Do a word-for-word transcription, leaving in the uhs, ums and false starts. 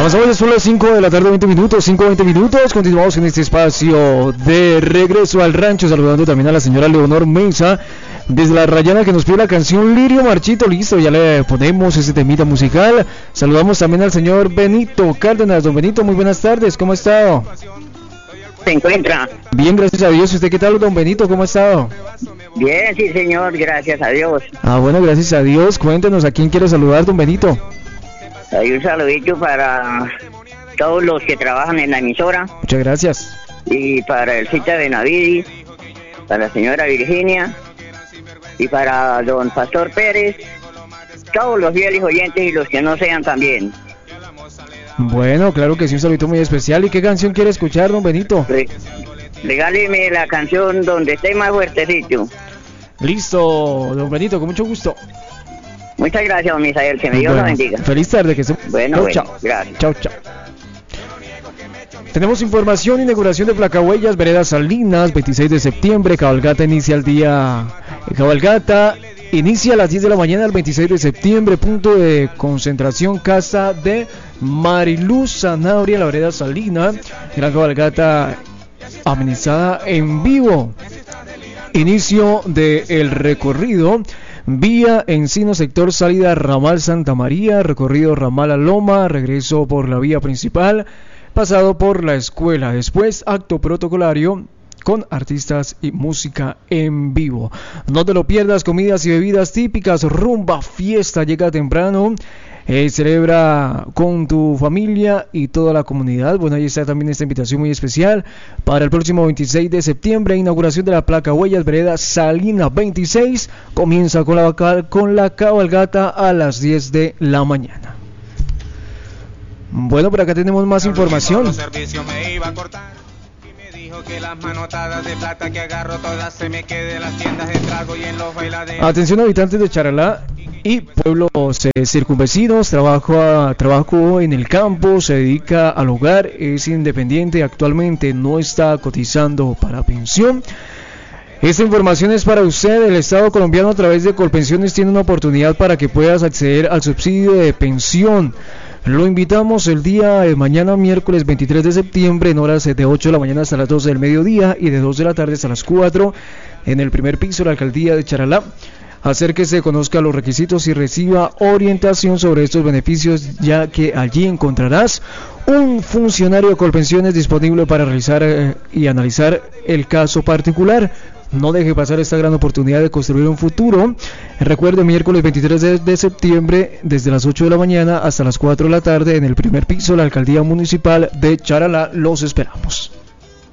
Avanzamos, son las cinco de la tarde, veinte minutos, cinco veinte minutos. Continuamos en este espacio de regreso al rancho, saludando también a la señora Leonor Mesa desde La Rayana, que nos pide la canción Lirio Marchito. Listo, ya le ponemos ese temita musical. Saludamos también al señor Benito Cárdenas. Don Benito, muy buenas tardes, ¿cómo ha estado? ¿Se encuentra? Bien, gracias a Dios. ¿Usted qué tal, don Benito? ¿Cómo ha estado? Bien, sí, señor, gracias a Dios. Ah, bueno, gracias a Dios. Cuéntenos, ¿a quién quiere saludar, don Benito? Hay un saludito para todos los que trabajan en la emisora. Muchas gracias. Y para el Cita Benavides, para la señora Virginia y para don Pastor Pérez, todos los fieles oyentes y los que no sean también. Bueno, claro que sí, un saludito muy especial. ¿Y qué canción quiere escuchar, don Benito? Re- regáleme la canción donde esté más fuertecito. Listo, don Benito, con mucho gusto. Muchas gracias, don Misael, que me Dios Bueno, lo bendiga. Feliz tarde, que se... Bueno, chau, bueno, chao. gracias. Chao, chao. Tenemos información, inauguración de Placahuellas, Vereda Salinas, veintiséis de septiembre, cabalgata inicia el día... Cabalgata inicia a las diez de la mañana el veintiséis de septiembre, punto de concentración, casa de Mariluz Zanabria, la Vereda Salinas, gran cabalgata amenizada en vivo. Inicio del recorrido, vía Encino, sector salida Ramal Santa María, recorrido Ramal a Loma, regreso por la vía principal, pasado por la escuela, después acto protocolario con artistas y música en vivo. No te lo pierdas, comidas y bebidas típicas, rumba, fiesta, llega temprano. Eh, celebra con tu familia y toda la comunidad. Bueno, ahí está también esta invitación muy especial para el próximo veintiséis de septiembre, inauguración de la Placahuellas, Vereda Salina veintiséis. Comienza con la, con la cabalgata a las diez de la mañana. Bueno, por acá tenemos más información. Atención, habitantes de Charalá y pueblos eh, circunvecinos, trabajo, trabajo en el campo, se dedica al hogar, es independiente, actualmente no está cotizando para pensión. Esta información es para usted. El Estado colombiano, a través de Colpensiones, tiene una oportunidad para que puedas acceder al subsidio de pensión. Lo invitamos el día de mañana, miércoles veintitrés de septiembre, en horas de ocho de la mañana hasta las doce del mediodía y de dos de la tarde hasta las cuatro, en el primer piso de la alcaldía de Charalá. Acérquese, conozca los requisitos y reciba orientación sobre estos beneficios, ya que allí encontrarás un funcionario de Colpensiones disponible para realizar eh, y analizar el caso particular. No deje pasar esta gran oportunidad de construir un futuro. Recuerde, miércoles veintitrés de, de septiembre, desde las ocho de la mañana hasta las cuatro de la tarde, en el primer piso de la alcaldía municipal de Charalá. Los esperamos.